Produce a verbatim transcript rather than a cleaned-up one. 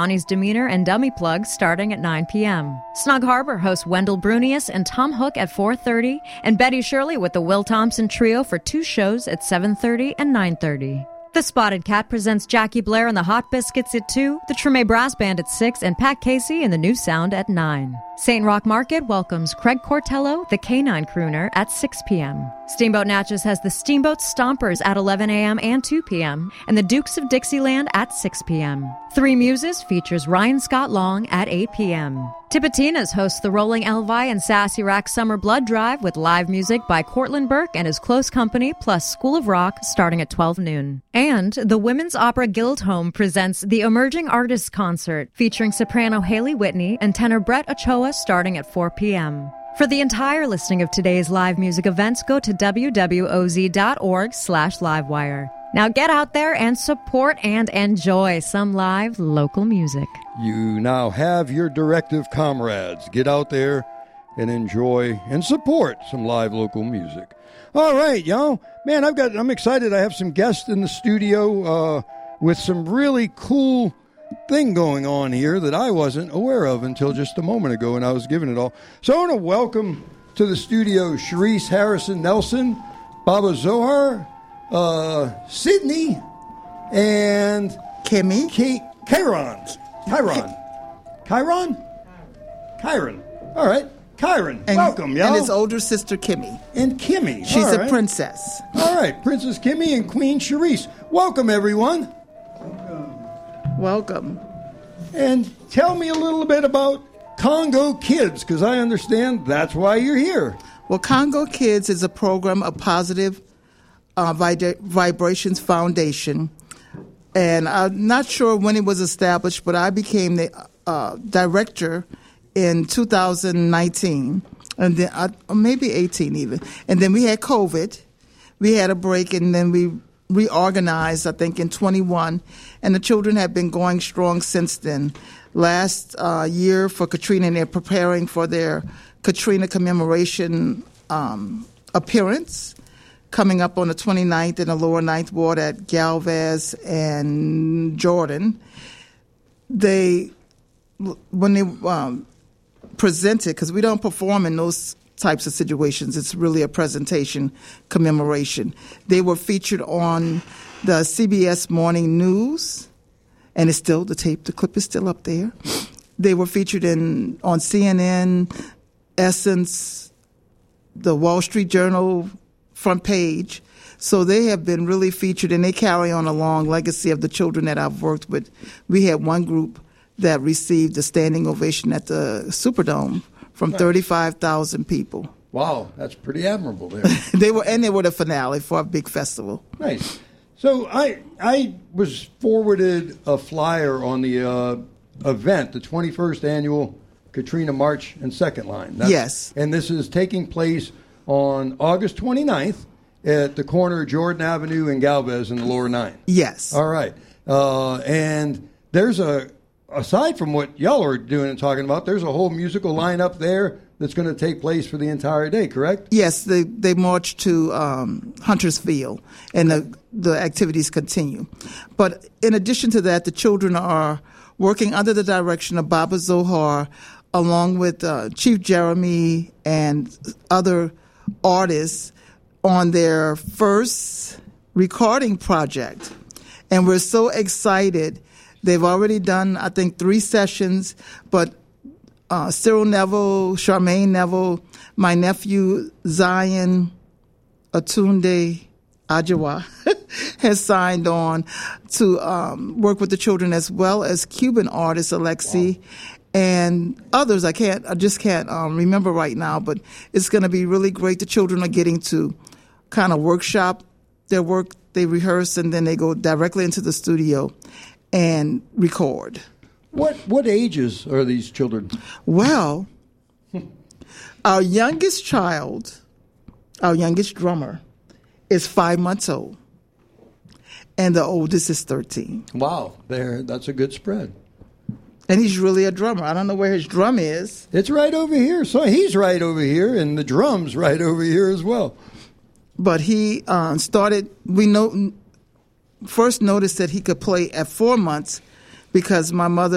Bonnie's Demeanor and Dummy Plug starting at nine p.m. Snug Harbor hosts Wendell Brunius and Tom Hook at four thirty, and Betty Shirley with the Will Thompson Trio for two shows at seven thirty and nine thirty. The Spotted Cat presents Jackie Blair and the Hot Biscuits at two, the Treme Brass Band at six, and Pat Casey and the New Sound at nine. Saint Roch Market welcomes Craig Cortello, the Canine Crooner, at six p.m. Steamboat Natchez has the Steamboat Stompers at eleven a.m. and two p.m., and the Dukes of Dixieland at six p.m. Three Muses features Ryan Scott Long at eight p.m. Tipitina's hosts the Rolling Elvi and Sassy Rack Summer Blood Drive with live music by Cortland Burke and his close company, plus School of Rock, starting at twelve noon. And the Women's Opera Guildhome presents the Emerging Artists Concert, featuring soprano Haley Whitney and tenor Brett Ochoa, starting at four p.m. For the entire listing of today's live music events, go to w w o z dot org slash livewire. Now get out there and support and enjoy some live local music. You now have your directive, comrades. Get out there and enjoy and support some live local music. All right, y'all. Man, I've got. I'm excited. I have some guests in the studio uh, with some really cool thing going on here that I wasn't aware of until just a moment ago, and I was giving it all. So I want to welcome to the studio Sharice Harrison Nelson, Baba Zohar, uh, Sydney, and Kimmy. Kate, Chiron. Chiron. Chiron? Chiron. All right. Chiron. And, welcome, y'all. And his older sister, Kimmy. And Kimmy. She's all a right. princess. All right. Princess Kimmy and Queen Sharice. Welcome, everyone. Welcome. And tell me a little bit about Congo Kids, because I understand that's why you're here. Well, Congo Kids is a program of Positive uh, Vib- Vibrations Foundation. And I'm not sure when it was established, but I became the uh, director in two thousand nineteen, and then uh, maybe eighteen even. And then we had COVID. We had a break, and then we reorganized, I think, in twenty-one. And the children have been going strong since then. Last uh, year for Katrina, and they're preparing for their Katrina commemoration um, appearance, coming up on the twenty-ninth in the lower ninth ward at Galvez and Jordan. They, when they um, presented, because we don't perform in those types of situations, it's really a presentation commemoration. They were featured on the C B S Morning News, and it's still, the tape, the clip is still up there. They were featured in on C N N, Essence, the Wall Street Journal front page. So they have been really featured, and they carry on a long legacy of the children that I've worked with. We had one group that received a standing ovation at the Superdome from nice. thirty-five thousand people. Wow, that's pretty admirable there. They were, and they were the finale for a big festival. Nice. So I I was forwarded a flyer on the uh, event, the twenty-first annual Katrina March and Second Line. That's, yes. And this is taking place on August twenty-ninth at the corner of Jordan Avenue and Galvez in the lower nine. Yes. All right. Uh, and there's a, aside from what y'all are doing and talking about, there's a whole musical lineup there that's going to take place for the entire day, correct? Yes, they they march to um, Huntersville, and the, the activities continue. But in addition to that, the children are working under the direction of Baba Zohar, along with uh, Chief Jeremy and other artists, on their first recording project. And we're so excited. They've already done, I think, three sessions, but uh, Cyril Neville, Charmaine Neville, my nephew Zion Atunde Ajawa has signed on to um, work with the children, as well as Cuban artist Alexi. Wow. And others. I can't, I just can't um, remember right now, but it's going to be really great. The children are getting to kind of workshop their work. They rehearse, and then they go directly into the studio and record. What what ages are these children? Well, our youngest child, our youngest drummer, is five months old, and the oldest is thirteen. Wow, there, that's a good spread. And he's really a drummer. I don't know where his drum is. It's right over here. So he's right over here, and the drum's right over here as well. But he uh, started, we know, first noticed that he could play at four months because my mother